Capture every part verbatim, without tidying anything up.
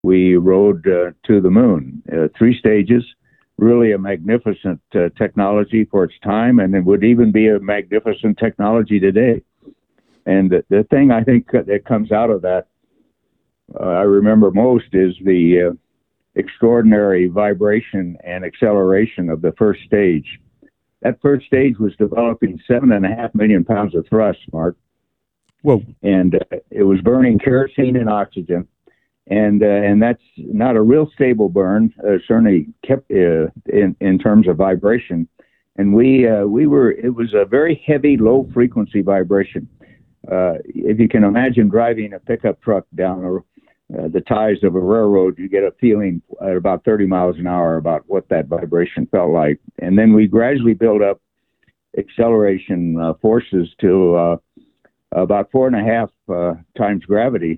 we rode uh, to the moon. Uh, three stages, really a magnificent uh, technology for its time, and it would even be a magnificent technology today. And the, the thing I think that comes out of that, uh, I remember most, is the uh, extraordinary vibration and acceleration of the first stage. That first stage was developing seven and a half million pounds of thrust, Mark. Whoa. And uh, it was burning kerosene and oxygen. And uh, and that's not a real stable burn, uh, certainly kept uh, in, in terms of vibration. And we uh, we were, it was a very heavy, low frequency vibration. Uh, if you can imagine driving a pickup truck down a, uh, the ties of a railroad, you get a feeling at about thirty miles an hour about what that vibration felt like. And then we gradually build up acceleration uh, forces to uh, about four and a half uh, times gravity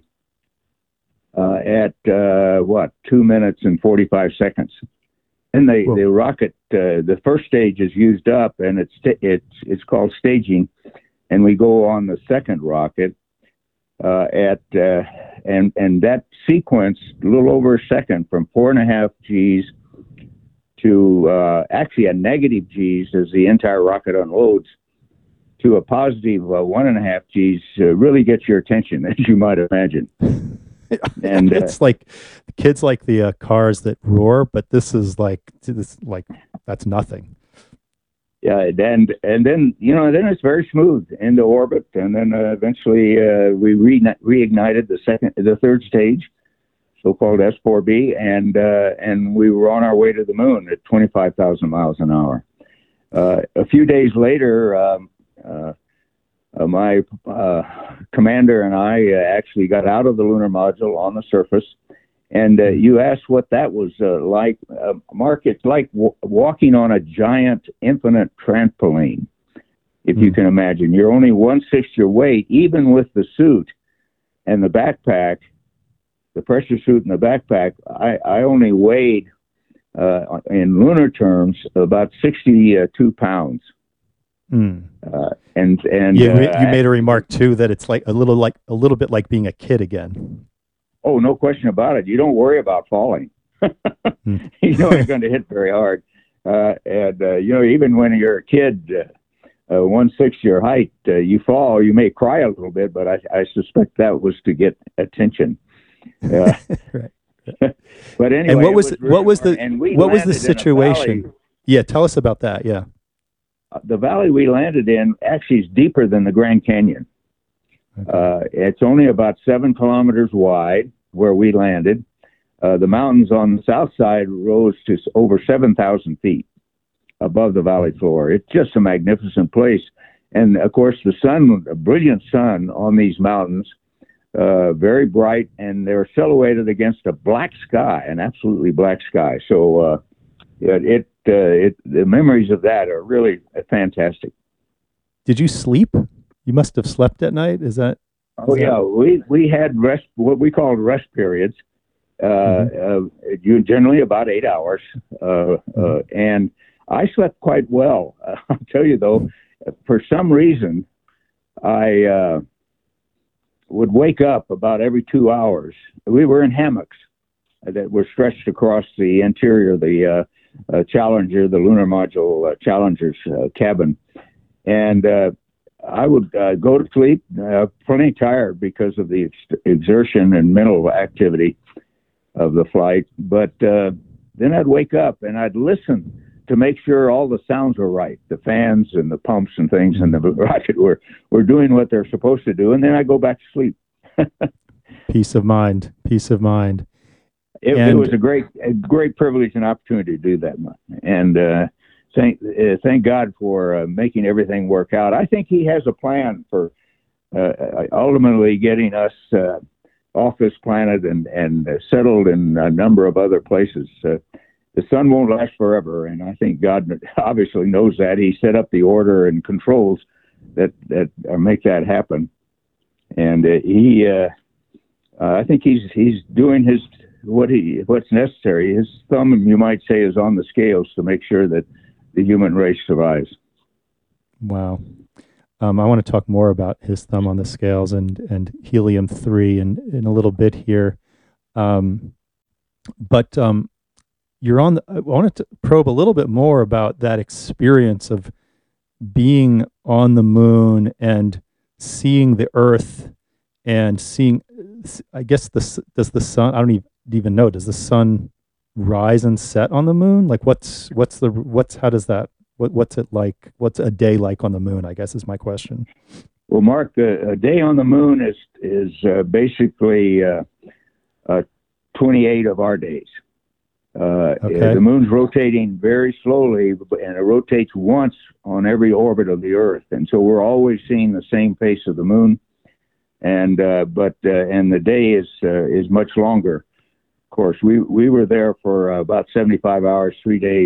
uh, at uh, what, two minutes and forty-five seconds. And the, the rocket, uh, the first stage is used up, and it's it's it's called staging, and we go on the second rocket uh, at uh, and and that sequence a little over a second from four and a half G's to uh, actually a negative G's as the entire rocket unloads to a positive uh, one and a half G's uh, really gets your attention, as you might imagine. And it's uh, like kids like the uh, cars that roar, but this is like this like that's nothing. Yeah, and and then you know then it's very smooth into orbit, and then uh, eventually uh, we re- reignited the second, the third stage, so-called S four B, and uh, and we were on our way to the moon at twenty-five thousand miles an hour. Uh, a few days later, um, uh, uh, my uh, commander and I uh, actually got out of the lunar module on the surface. And uh, you asked what that was uh, like. Uh, Mark, it's like w- walking on a giant infinite trampoline, if mm. you can imagine. You're only one-sixth your weight, even with the suit and the backpack, the pressure suit and the backpack. I, I only weighed, uh, in lunar terms, about sixty-two pounds. Mm. Uh, and and you, uh, you made a remark, too, that it's like a little like a little bit like being a kid again. Oh, no question about it. You don't worry about falling. mm. You know it's going to hit very hard. Uh, and, uh, you know, even when you're a kid, uh, uh, one-sixth your height, uh, you fall, you may cry a little bit, but I, I suspect that was to get attention. Uh, right. But anyway, and what was, was really what was the what was the situation? Yeah, tell us about that. Yeah. Uh, the valley we landed in actually is deeper than the Grand Canyon. Okay. Uh, it's only about seven kilometers wide where we landed. Uh, the mountains on the south side rose to over seven thousand feet above the valley floor. It's just a magnificent place. And of course, the sun, a brilliant sun on these mountains, uh, very bright, and they're silhouetted against a black sky, an absolutely black sky. So uh, it, it, uh, it, the memories of that are really fantastic. Did you sleep? You must have slept at night. Is that? Is oh that... yeah, we we had rest, what we called rest periods. Uh, mm-hmm. uh, you generally about eight hours, uh, mm-hmm. uh, and I slept quite well. Uh, I'll tell you though, for some reason, I uh, would wake up about every two hours. We were in hammocks that were stretched across the interior of the uh, uh, Challenger, the lunar module uh, Challenger's uh, cabin, and. Uh, I would uh, go to sleep uh, plenty tired because of the ex- exertion and mental activity of the flight. But uh, then I'd wake up and I'd listen to make sure all the sounds were right. The fans and the pumps and things and the rocket were, were doing what they're supposed to do. And then I go back to sleep. Peace of mind. Peace of mind. It, it was a great, a great privilege and opportunity to do that. And, uh, Thank, uh, thank God for uh, making everything work out. I think he has a plan for uh, ultimately getting us uh, off this planet and, and uh, settled in a number of other places. Uh, the sun won't last forever, and I think God obviously knows that. He set up the order and controls that, that uh, make that happen. And uh, he, uh, uh, I think he's he's doing his what he what's necessary. His thumb, you might say, is on the scales to make sure that the human race survives. Wow. Um, I want to talk more about his thumb on the scales and, and helium three in, in a little bit here. Um, But um, you're on. The, I wanted to probe a little bit more about that experience of being on the moon and seeing the Earth and seeing. I guess the does the sun. I don't even even know. Does the sun rise and set on the moon? Like what's what's the what's how does that what what's it like? What's a day like on the moon? I guess is my question. Well, Mark, uh, a day on the moon is is uh, basically uh, uh, twenty-eight of our days. Uh, Okay. the moon's rotating very slowly, and it rotates once on every orbit of the Earth, and so we're always seeing the same face of the moon. And uh, but uh, and the day is uh, is much longer. Of course, we we were there for uh, about seventy-five hours, three days,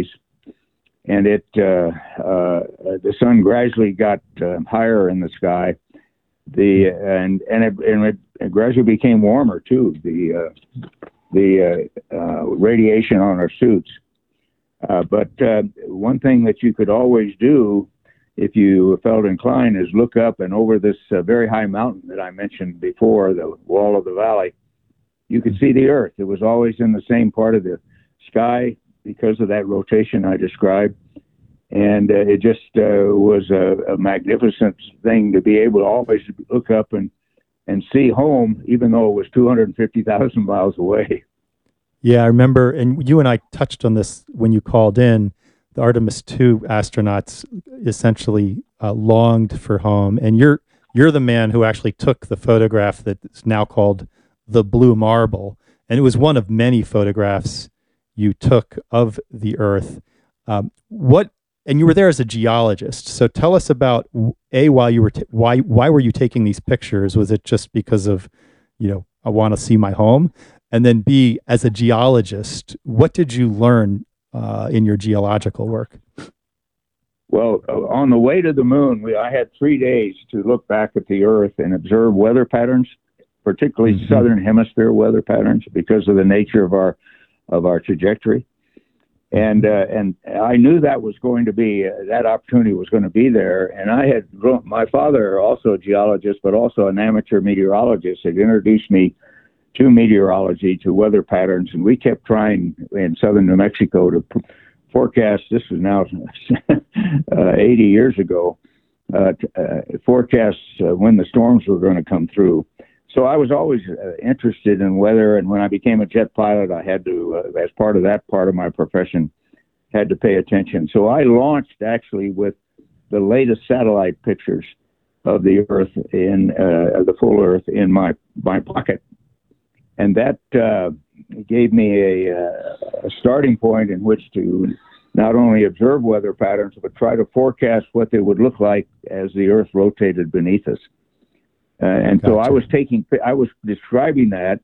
and it uh, uh, the sun gradually got uh, higher in the sky. The and and it, and it gradually became warmer too. The uh, the uh, uh, radiation on our suits. Uh, but uh, one thing that you could always do if you felt inclined is look up and over this uh, very high mountain that I mentioned before, the wall of the valley, you could see the Earth. It was always in the same part of the sky because of that rotation I described. And uh, it just uh, was a, a magnificent thing to be able to always look up and, and see home, even though it was two hundred fifty thousand miles away. Yeah, I remember, and you and I touched on this when you called in. The Artemis two astronauts essentially uh, longed for home, and you're you're the man who actually took the photograph that's now called the Blue Marble, and it was one of many photographs you took of the Earth. Um, what and you were there as a geologist, so tell us about a why you were t- why why were you taking these pictures? Was it just because of, you know, I want to see my home? And then B, as a geologist, what did you learn uh, in your geological work? Well, uh, on the way to the moon, we, I had three days to look back at the Earth and observe weather patterns, particularly mm-hmm. southern hemisphere weather patterns, because of the nature of our of our trajectory. And uh, and I knew that was going to be uh, that opportunity was going to be there. And I had grown, my father, also a geologist, but also an amateur meteorologist, had introduced me to meteorology, to weather patterns, and we kept trying in southern New Mexico to p- forecast. This was now uh, eighty years ago. Uh, to, uh, forecast uh, when the storms were going to come through. So I was always uh, interested in weather, and when I became a jet pilot, I had to, uh, as part of that part of my profession, had to pay attention. So I launched actually with the latest satellite pictures of the Earth in uh, the full Earth in my my pocket. And that uh, gave me a, a starting point in which to not only observe weather patterns, but try to forecast what they would look like as the Earth rotated beneath us. Uh, and gotcha. So I was taking, I was describing that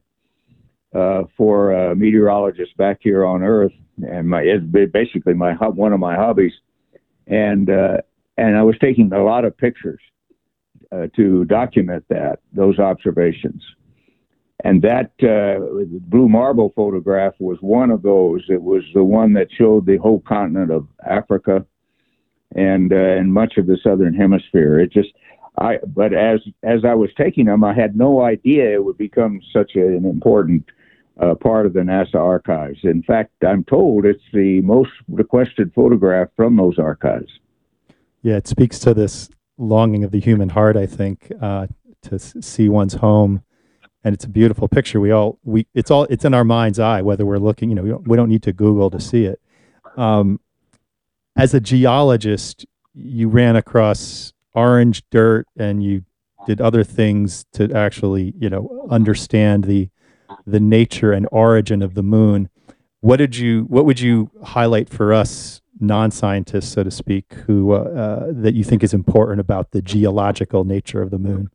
uh, for uh, meteorologists back here on Earth, and my it's basically my one of my hobbies. And uh, and I was taking a lot of pictures uh, to document that those observations. And that uh, Blue Marble photograph was one of those. It was the one that showed the whole continent of Africa and uh, and much of the southern hemisphere. It just, I. But as as I was taking them, I had no idea it would become such a, an important uh, part of the NASA archives. In fact, I'm told it's the most requested photograph from those archives. Yeah, it speaks to this longing of the human heart, I think, uh, to see one's home. And it's a beautiful picture. We all we it's all it's in our mind's eye, whether we're looking. You know, we don't, we don't need to Google to see it. Um, as a geologist, you ran across orange dirt, and you did other things to actually, you know, understand the the nature and origin of the moon. What did you? What would you highlight for us, non-scientists, so to speak, who uh, uh, that you think is important about the geological nature of the moon?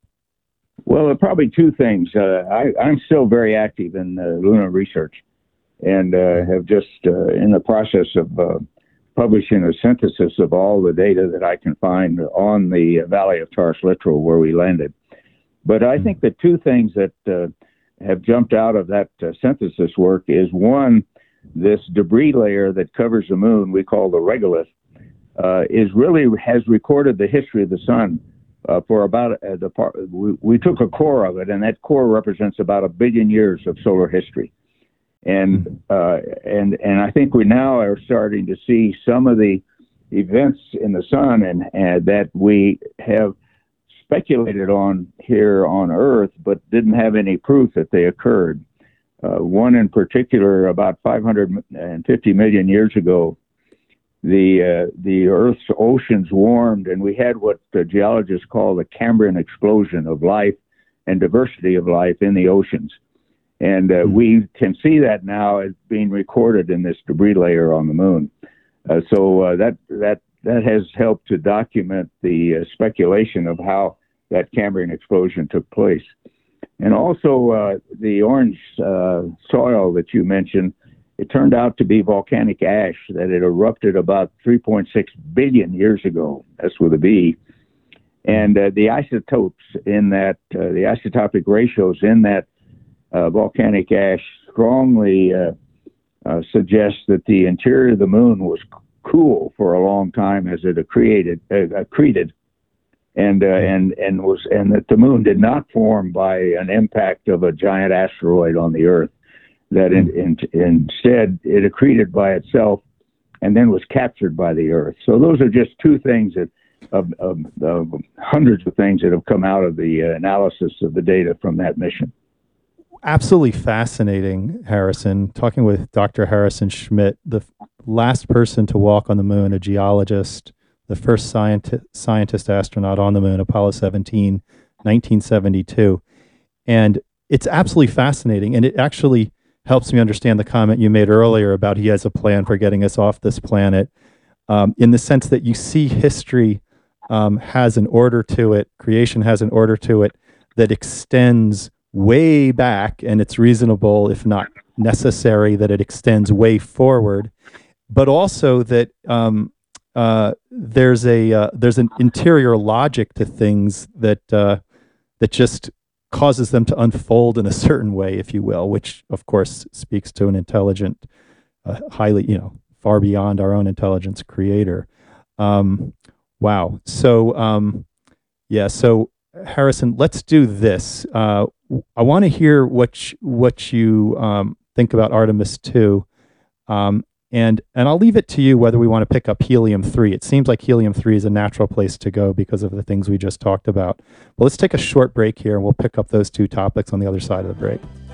Well, probably two things. Uh, I, I'm still very active in uh, lunar research, and uh, have just uh, in the process of uh, publishing a synthesis of all the data that I can find on the Valley of Taurus Littoral where we landed. But I think the two things that uh, have jumped out of that uh, synthesis work is, one, this debris layer that covers the moon, we call the regolith, uh, is really has recorded the history of the sun. Uh, for about uh, the part, we, we took a core of it, and that core represents about a billion years of solar history. and Mhm. uh, and and I think we now are starting to see some of the events in the sun and, and that we have speculated on here on Earth, but didn't have any proof that they occurred. Uh, one in particular, about five hundred fifty million years ago, the uh, the Earth's oceans warmed, and we had what the geologists call the Cambrian explosion of life and diversity of life in the oceans. And uh, we can see that now as being recorded in this debris layer on the moon. Uh, so uh, that that that has helped to document the uh, speculation of how that Cambrian explosion took place. And also uh, the orange uh, soil that you mentioned, it turned out to be volcanic ash that had erupted about three point six billion years ago. That's with a B. And uh, the isotopes in that, uh, the isotopic ratios in that uh, volcanic ash strongly uh, uh, suggest that the interior of the moon was cool for a long time as it accreted, uh, accreted, and uh, and and was and that the moon did not form by an impact of a giant asteroid on the Earth. That in, in, instead it accreted by itself, and then was captured by the Earth. So those are just two things that of, of, of hundreds of things that have come out of the uh, analysis of the data from that mission. Absolutely fascinating, Harrison. Talking with Doctor Harrison Schmitt, the last person to walk on the moon, a geologist, the first scientist, scientist astronaut on the moon, Apollo seventeen, nineteen seventy-two. And it's absolutely fascinating. And it actually helps me understand the comment you made earlier about he has a plan for getting us off this planet, um, in the sense that you see history um, has an order to it, creation has an order to it that extends way back, and it's reasonable, if not necessary, that it extends way forward, but also that um, uh, there's a uh, there's an interior logic to things that uh, that just causes them to unfold in a certain way, if you will, which of course speaks to an intelligent, uh, highly, you know, far beyond our own intelligence creator. Um, wow. So, um, yeah. So, Harrison, let's do this. Uh, I want to hear what you, what you um, think about Artemis two, um, and and I'll leave it to you whether we want to pick up helium three. It seems like helium three is a natural place to go because of the things we just talked about. Well, let's take a short break here, and we'll pick up those two topics on the other side of the break.